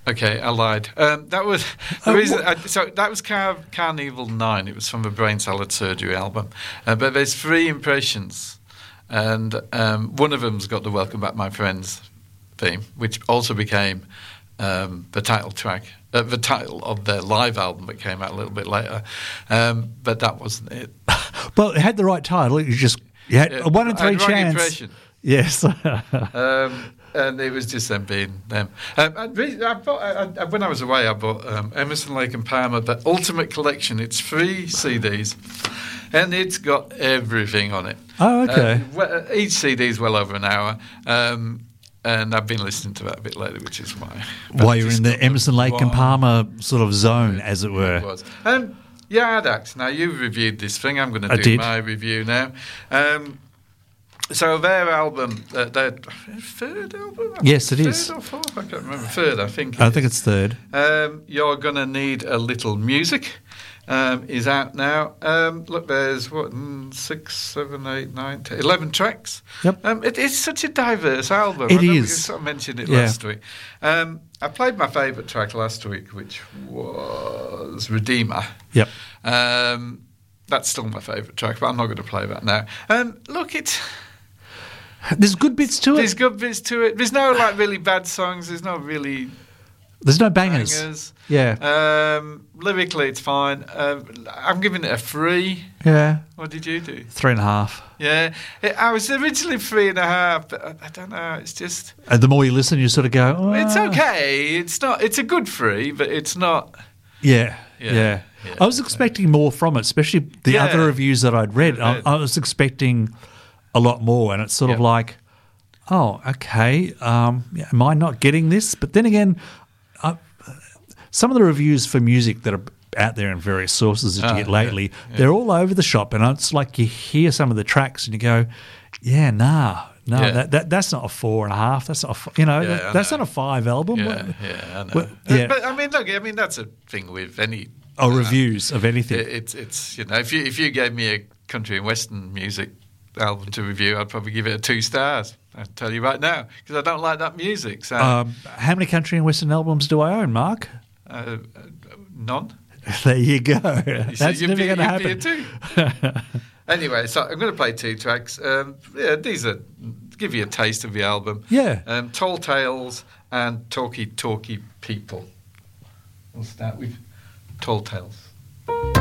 Okay, I lied. That was the reason. So that was Carnival 9. It was from a Brain Salad Surgery album. But there's 3 impressions, and one of them's got the "Welcome Back, My Friends" theme, which also became the title track, the title of their live album that came out a little bit later. But that wasn't it. Well, it had the right title. You had a 1 in 3 chance. Impression. Yes. And it was just them being them. When I was away, I bought Emerson, Lake and Palmer, the Ultimate Collection. It's 3 CDs, and it's got everything on it. Oh, okay. Each CD is well over an hour, and I've been listening to that a bit later, which is why. Why you're in the Emerson, Lake and Palmer sort of zone, as it were. It was. Yardax, now you've reviewed this thing. I'm going to do my review now. So their album, their 3rd album? Yes, it is. 3rd or 4th? I can't remember. 3rd, I think. I think it's 3rd. You're Gonna Need a Little Music is out now. Look, there's 6, 7, 8, 9, 10, 11 tracks. Yep. It's such a diverse album. It I know is. You sort of mentioned it last week. I played my favourite track last week, which was Redeemer. Yep. That's still my favourite track, but I'm not going to play that now. Look, there's good bits to it. There's good bits to it. There's no really bad songs. There's no really. There's no bangers. Yeah. Lyrically, it's fine. I'm giving it a 3. Yeah. What did you do? 3.5. Yeah. I was originally 3.5, but I don't know. It's just. And the more you listen, you sort of go, oh. It's okay. It's not. It's a good 3, but it's not. Yeah. I was expecting more from it, especially the other reviews that I'd read. I was expecting a lot more, and it's sort of like, oh, okay, am I not getting this? But then again, some of the reviews for music that are out there in various sources that you get lately, they're all over the shop, and it's like you hear some of the tracks and you go, that's not a 4.5. That's not that's not a 5 album. I know. But I mean, look, that's a thing with any reviews of anything. It's if you gave me a country and western music album to review, I'd probably give it 2 stars. I'll tell you right now, because I don't like that music. So, how many country and western albums do I own, Mark? None. There you go. That's never going to happen. 2. Anyway, so I'm going to play 2 tracks. These are give you a taste of the album. Yeah. Tall Tales and Talky Talky People. We'll start with Tall Tales.